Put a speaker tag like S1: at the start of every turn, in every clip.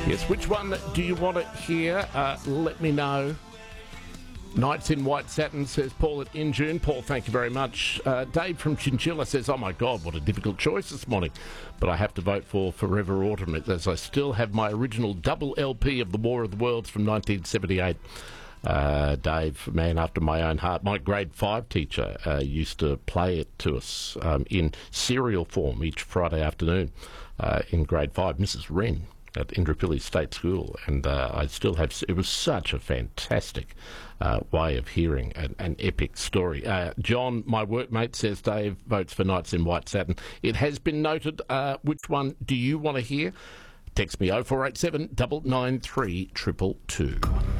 S1: Yes, which one do you want to hear? Let me know. Nights in White Satin, says Paul at In June. Paul, thank you very much. Dave from Chinchilla says, oh my God, what a difficult choice this morning. But I have to vote for Forever Autumn, as I still have my original double LP of The War of the Worlds from 1978. Dave, man after my own heart. My grade 5 teacher used to play it to us in serial form each Friday afternoon in grade 5, Mrs. Wren at Indooroopilly State School, and I still have. It was such a fantastic way of hearing an epic story. John, my workmate, says Dave votes for Nights in White Satin. It has been noted. Which one do you want to hear? Text me 0487 993 222.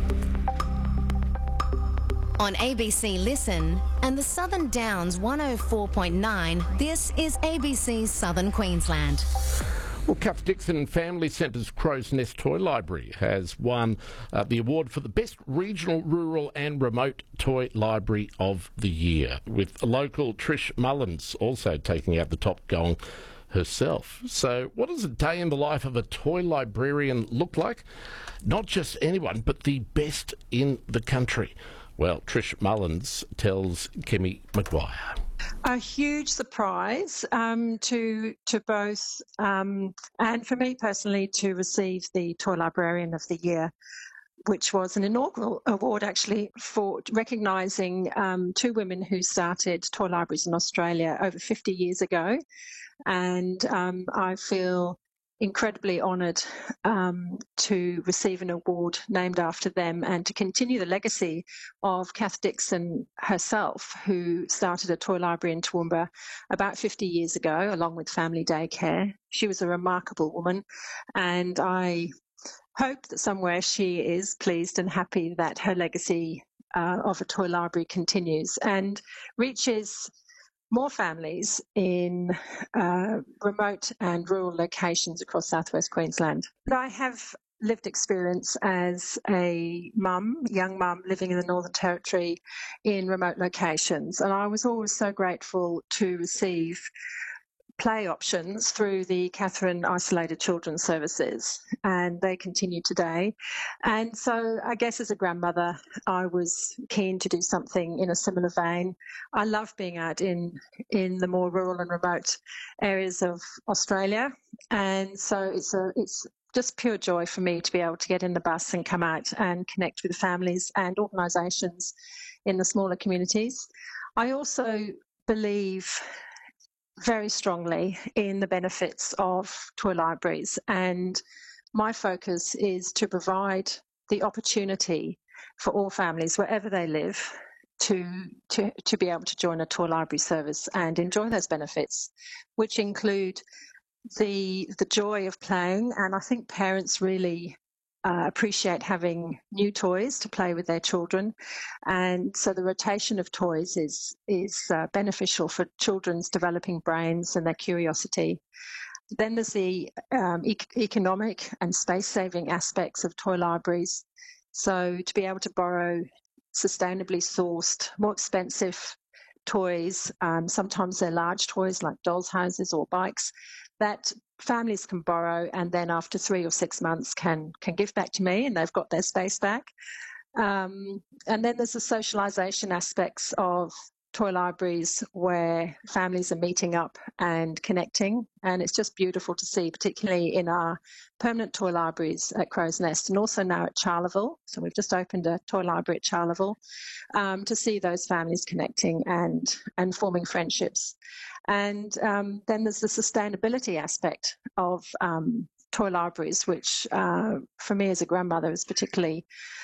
S2: On ABC Listen and the Southern Downs 104.9, this is ABC Southern Queensland.
S1: Well, Cuff Dixon Family Centre's Crow's Nest Toy Library has won the award for the Best Regional, Rural and Remote Toy Library of the Year, with local Trish Mullins also taking out the top gong herself. So what does a day in the life of a toy librarian look like? Not just anyone, but the best in the country. Well, Trish Mullins tells Kemi Maguire.
S3: A huge surprise to both, and for me personally, to receive the Toy Librarian of the Year, which was an inaugural award actually for recognising two women who started toy libraries in Australia over 50 years ago. And I feel incredibly honoured to receive an award named after them and to continue the legacy of Kath Dixon herself, who started a toy library in Toowoomba about 50 years ago, along with family daycare. She was a remarkable woman, and I hope that somewhere she is pleased and happy that her legacy of a toy library continues and reaches more families in remote and rural locations across southwest Queensland. But I have lived experience as a young mum living in the Northern Territory in remote locations, and I was always so grateful to receive play options through the Catherine Isolated Children's Services, and they continue today. And so I guess as a grandmother, I was keen to do something in a similar vein. I love being out in the more rural and remote areas of Australia, and so it's just pure joy for me to be able to get in the bus and come out and connect with families and organisations in the smaller communities. I also believe very strongly in the benefits of toy libraries, and my focus is to provide the opportunity for all families wherever they live to be able to join a toy library service and enjoy those benefits, which include the joy of playing. And I think parents really appreciate having new toys to play with their children, and so the rotation of toys is beneficial for children's developing brains and their curiosity. Then there's the economic and space-saving aspects of toy libraries. So to be able to borrow sustainably sourced, more expensive toys, sometimes they're large toys like dolls' houses or bikes, that families can borrow and then after 3 or 6 months can give back to me, and they've got their space back. And then there's the socialisation aspects of toy libraries where families are meeting up and connecting, and it's just beautiful to see, particularly in our permanent toy libraries at Crow's Nest and also now at Charleville. So we've just opened a toy library at Charleville, to see those families connecting and forming friendships. And then there's the sustainability aspect of toy libraries, which for me as a grandmother is particularly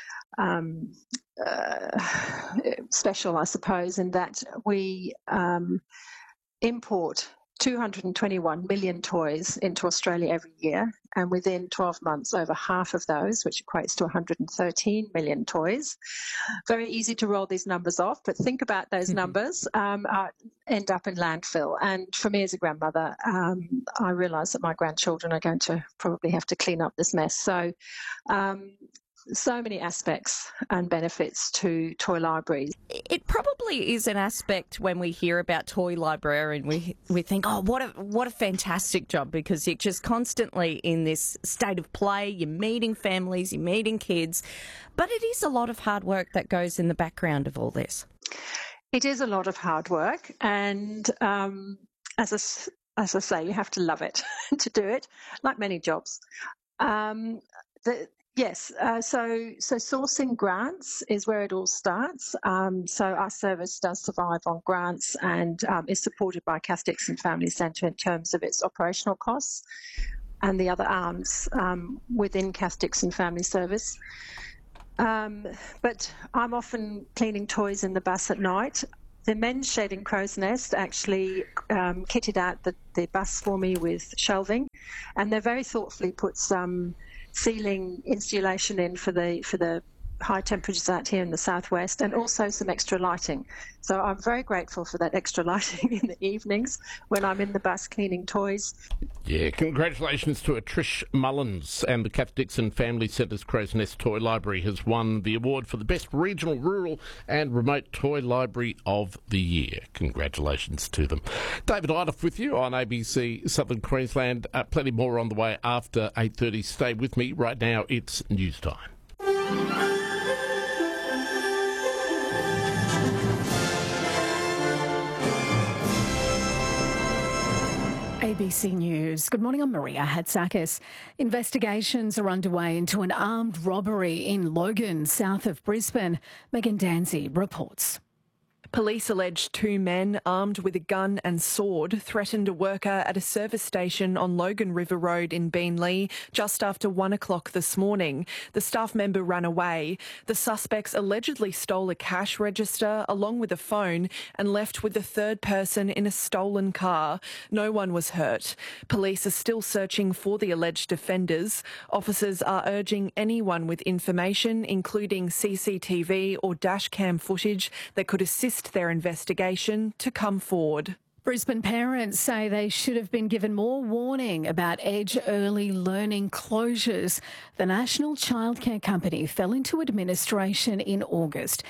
S3: special, I suppose, in that we import 221 million toys into Australia every year, and within 12 months, over half of those, which equates to 113 million toys. Very easy to roll these numbers off, but think about those numbers end up in landfill. And for me as a grandmother, I realise that my grandchildren are going to probably have to clean up this mess. So so many aspects and benefits to toy libraries.
S4: It probably is an aspect when we hear about toy librarian, we think, oh, what a fantastic job, because you're just constantly in this state of play. You're meeting families, you're meeting kids, but it is a lot of hard work that goes in the background of all this.
S3: It is a lot of hard work, and as I say, you have to love it to do it, like many jobs. So sourcing grants is where it all starts. So our service does survive on grants and is supported by Cass Dixon Family Centre in terms of its operational costs and the other arms within Cass Dixon Family Service. But I'm often cleaning toys in the bus at night. The men's shed in Crow's Nest actually kitted out the bus for me with shelving, and they very thoughtfully put some ceiling insulation in for the high temperatures out here in the southwest, and also some extra lighting. So I'm very grateful for that extra lighting in the evenings when I'm in the bus cleaning toys.
S1: Yeah, congratulations to Trish Mullins, and the Cass Dixon Family Centre's Crow's Nest Toy Library has won the award for the Best Regional, Rural and Remote Toy Library of the Year. Congratulations to them. David Idoff with you on ABC Southern Queensland. Plenty more on the way after 8:30. Stay with me. Right now it's news time.
S5: ABC News. Good morning, I'm Maria Hatzakis. Investigations are underway into an armed robbery in Logan, south of Brisbane. Megan Danzy reports.
S6: Police allege two men armed with a gun and sword threatened a worker at a service station on Logan River Road in Beenleigh just after 1 o'clock this morning. The staff member ran away. The suspects allegedly stole a cash register along with a phone and left with a third person in a stolen car. No one was hurt. Police are still searching for the alleged offenders. Officers are urging anyone with information, including CCTV or dashcam footage that could assist their investigation, to come forward.
S5: Brisbane parents say they should have been given more warning about Edge early learning closures. The National Childcare Company fell into administration in August.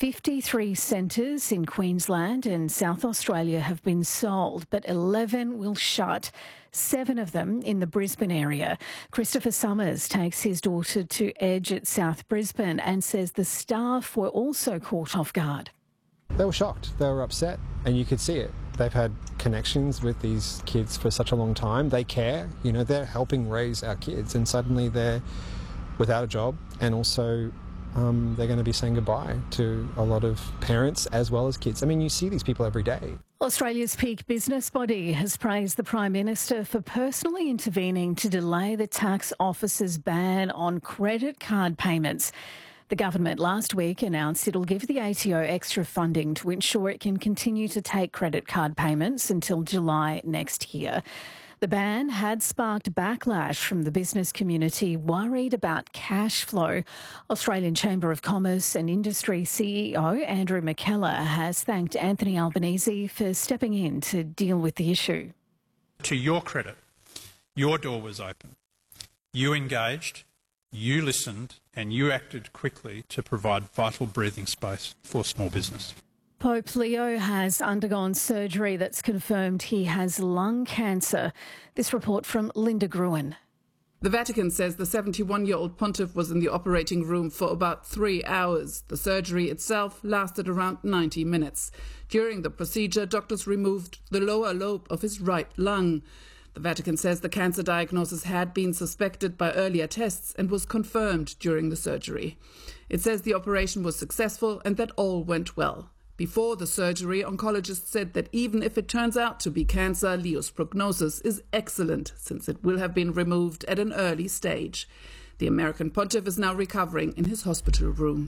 S5: 53 centres in Queensland and South Australia have been sold, but 11 will shut. 7 of them in the Brisbane area. Christopher Summers takes his daughter to Edge at South Brisbane and says the staff were also caught off guard.
S7: They were shocked, they were upset, and you could see it. They've had connections with these kids for such a long time. They care, they're helping raise our kids, and suddenly they're without a job, and also they're going to be saying goodbye to a lot of parents as well as kids. I mean, you see these people every day.
S5: Australia's peak business body has praised the Prime Minister for personally intervening to delay the tax office's ban on credit card payments. The government last week announced it'll give the ATO extra funding to ensure it can continue to take credit card payments until July next year. The ban had sparked backlash from the business community worried about cash flow. Australian Chamber of Commerce and Industry CEO Andrew McKellar has thanked Anthony Albanese for stepping in to deal with the issue.
S8: To your credit, your door was open. You engaged, you listened, and you acted quickly to provide vital breathing space for small business.
S5: Pope Leo has undergone surgery that's confirmed he has lung cancer. This report from Linda Gruen.
S9: The Vatican says the 71-year-old pontiff was in the operating room for about 3 hours. The surgery itself lasted around 90 minutes. During the procedure, doctors removed the lower lobe of his right lung. The Vatican says the cancer diagnosis had been suspected by earlier tests and was confirmed during the surgery. It says the operation was successful and that all went well. Before the surgery, oncologists said that even if it turns out to be cancer, Leo's prognosis is excellent since it will have been removed at an early stage. The American pontiff is now recovering in his hospital room.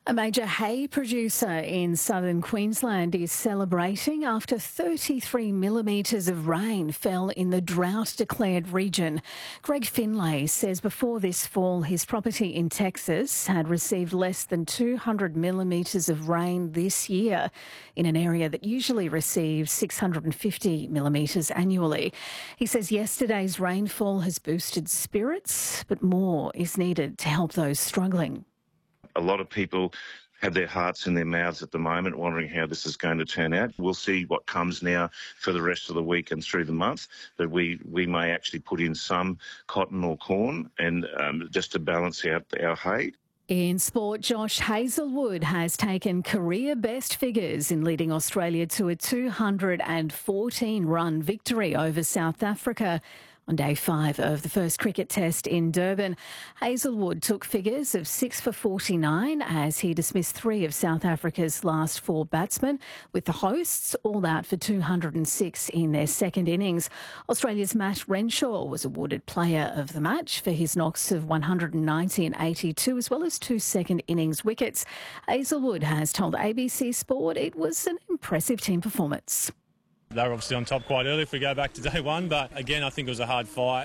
S5: A major hay producer in southern Queensland is celebrating after 33 millimetres of rain fell in the drought-declared region. Greg Finlay says before this fall, his property in Texas had received less than 200 millimetres of rain this year in an area that usually receives 650 millimetres annually. He says yesterday's rainfall has boosted spirits, but more is needed to help those struggling.
S10: A lot of people have their hearts in their mouths at the moment, wondering how this is going to turn out. We'll see what comes now for the rest of the week and through the month, but we may actually put in some cotton or corn and just to balance out our hay.
S5: In sport, Josh Hazlewood has taken career best figures in leading Australia to a 214-run victory over South Africa on day 5 of the first cricket test in Durban. Hazlewood took figures of 6 for 49 as he dismissed 3 of South Africa's last 4 batsmen, with the hosts all out for 206 in their second innings. Australia's Matt Renshaw was awarded player of the match for his knocks of 190 and 82, as well as 2 second innings wickets. Hazlewood has told ABC Sport it was an impressive team performance.
S11: They were obviously on top quite early if we go back to day 1, but again, I think it was a hard fight.